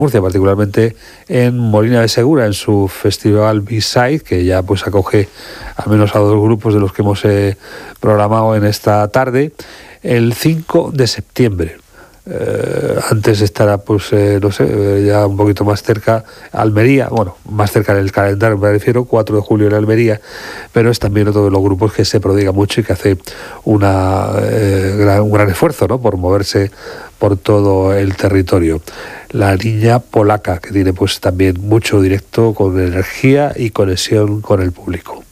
Murcia, particularmente en Molina de Segura, en su festival B-Side, que ya pues acoge al menos a 2 grupos de los que hemos programado en esta tarde, el 5 de septiembre. Antes estará, pues, no sé, ya un poquito más cerca Almería, bueno, más cerca en el calendario me refiero, 4 de julio en Almería, pero es también otro de los grupos que se prodiga mucho y que hace un gran esfuerzo, ¿no?, por moverse por todo el territorio. La Niña Polaca, que tiene pues también mucho directo, con energía y conexión con el público.